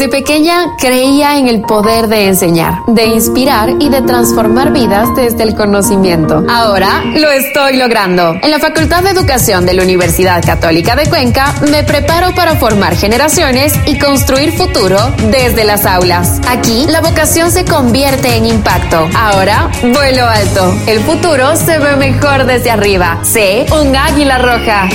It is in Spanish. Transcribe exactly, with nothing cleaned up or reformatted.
Desde pequeña creía en el poder de enseñar, de inspirar y de transformar vidas desde el conocimiento. Ahora lo estoy logrando. En la Facultad de Educación de la Universidad Católica de Cuenca me preparo para formar generaciones y construir futuro desde las aulas. Aquí la vocación se convierte en impacto. Ahora vuelo alto. El futuro se ve mejor desde arriba. Sé un águila roja.